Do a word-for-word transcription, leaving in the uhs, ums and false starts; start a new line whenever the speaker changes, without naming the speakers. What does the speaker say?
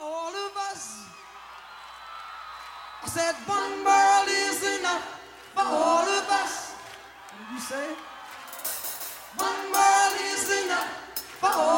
all of us. I said one world is enough for all of us. What did you say? One world is enough for all